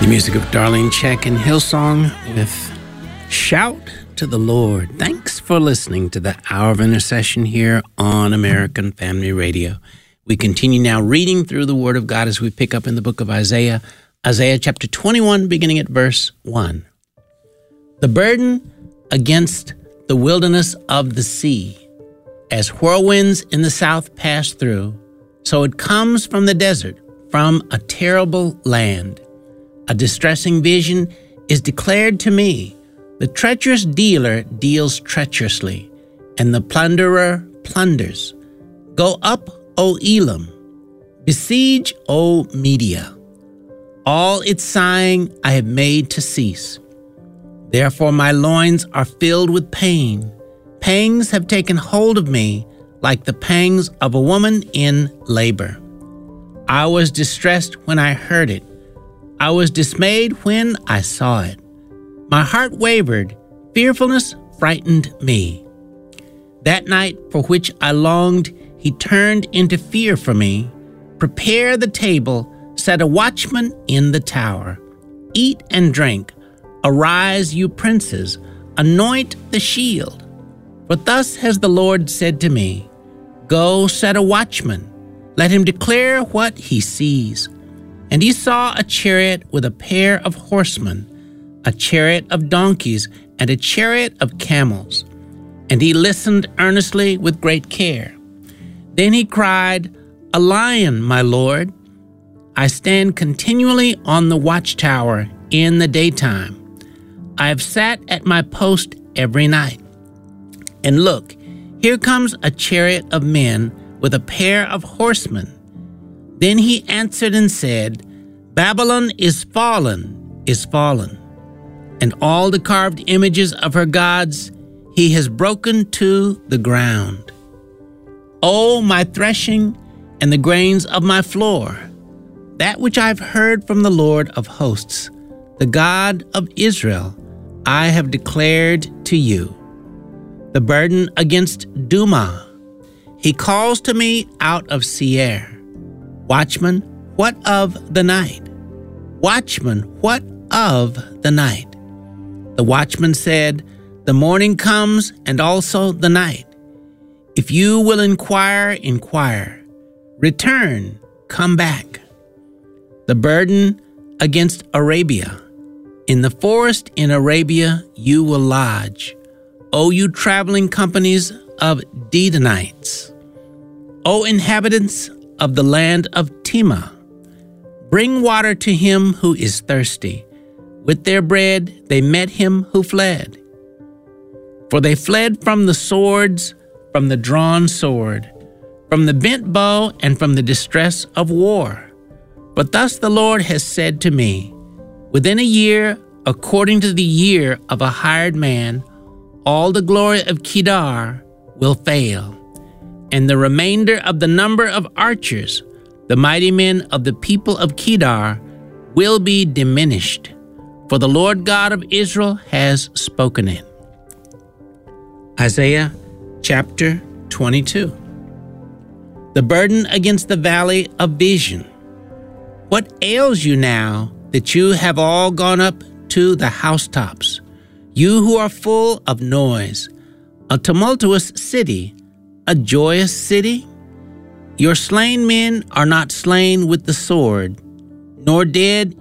The music of Darlene Zschech and Hillsong with Shout to the Lord. Thanks for listening to the Hour of Intercession here on American Family Radio. We continue now reading through the Word of God as we pick up in the book of Isaiah, Isaiah chapter 21, beginning at verse 1. The burden against the wilderness of the sea, as whirlwinds in the south pass through, so it comes from the desert, from a terrible land. A distressing vision is declared to me. The treacherous dealer deals treacherously, and the plunderer plunders. Go up, O Elam. Besiege, O Media. All its sighing I have made to cease. Therefore my loins are filled with pain. Pangs have taken hold of me like the pangs of a woman in labor. I was distressed when I heard it. I was dismayed when I saw it. My heart wavered. Fearfulness frightened me. That night for which I longed, he turned into fear for me. Prepare the table, set a watchman in the tower. Eat and drink. Arise, you princes. Anoint the shield. For thus has the Lord said to me, Go set a watchman. Let him declare what he sees. And he saw a chariot with a pair of horsemen, a chariot of donkeys, and a chariot of camels. And he listened earnestly with great care. Then he cried, A lion, my lord. I stand continually on the watchtower in the daytime. I have sat at my post every night. And look, here comes a chariot of men with a pair of horsemen. Then he answered and said, Babylon is fallen, and all the carved images of her gods he has broken to the ground. O my threshing and the grains of my floor, that which I have heard from the Lord of hosts, the God of Israel, I have declared to you. The burden against Dumah. He calls to me out of Seir. Watchman, what of the night? Watchman, what of the night? The watchman said, The morning comes, and also the night. If you will inquire. Return, come back. The burden against Arabia. In the forest in Arabia you will lodge. O you traveling companies of Dedanites. O inhabitants of the land of Tema, bring water to him who is thirsty. With their bread they met him who fled. For they fled from the swords, from the drawn sword, from the bent bow, and from the distress of war. But thus the Lord has said to me, Within a year, according to the year of a hired man, all the glory of Kedar will fail, and the remainder of the number of archers, the mighty men of the people of Kedar, will be diminished, for the Lord God of Israel has spoken it. Isaiah chapter 22. The burden against the valley of vision. What ails you now that you have all gone up to the housetops, you who are full of noise, a tumultuous city, a joyous city? Your slain men are not slain with the sword, nor dead